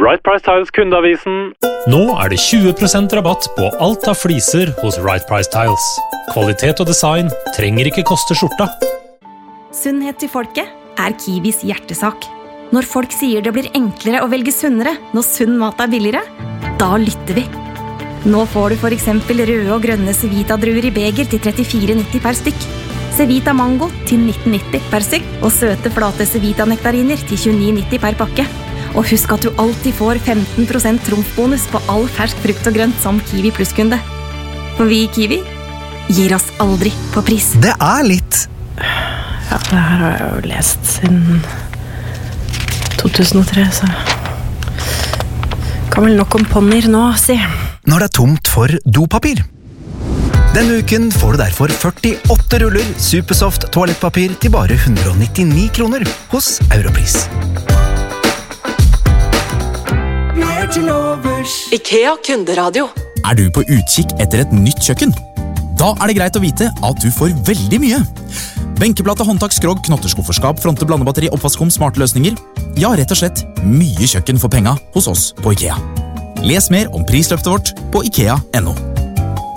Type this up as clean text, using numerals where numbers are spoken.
Right Price Tiles kundeavisen. Nå det 20% rabatt på alt av fliser hos Right Price Tiles. Kvalitet og design trenger ikke koste skjorta. Sunnhet til folket Kiwis hjertesak. Når folk sier det blir enklere å velge sunnere når sunn mat billigere, da lytter vi. Nå får du for eksempel røde og grønne Cevita-druer i beger til 34,90 per stykk. Cevita Mango til 19,90 per stykk, og søte flate Cevita-nektariner til 29,90 per pakke. Og husk at du alltid får 15% trumfbonus på all fersk frukt og grønt som Kiwi Plus-kunde. For vi i Kiwi gir oss aldri på pris. Det litt. Ja, det her har jeg jo lest siden 2003, så kan vel nok om ponnier nå, si. Når det tomt for dopapir. Denne uken får du derfor 48 ruller Supersoft toalettpapir til bare 199 kroner hos Europris. IKEA kunderadio. Du på utkikk etter et nytt kjøkken? Da det greit å vite at du får veldig mye. Benkeplate, håndtak, skrog, knotterskufferskap, fronte, blandebatteri, oppvaskom, smarte løsninger. Ja, rett og slett mye kjøkken for penga hos oss på IKEA. Les mer om prisløftet vårt på IKEA.no.